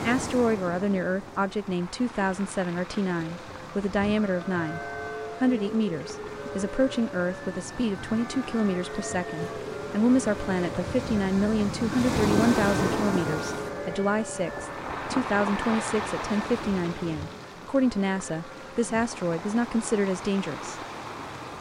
asteroid or other near-Earth object named 2007 RT9, with a diameter of 908 meters, is approaching Earth with a speed of 22 kilometers per second, and will miss our planet by 59,231,000 kilometers at July 6, 2026 at 10:59 p.m. According to NASA, this asteroid is not considered as dangerous.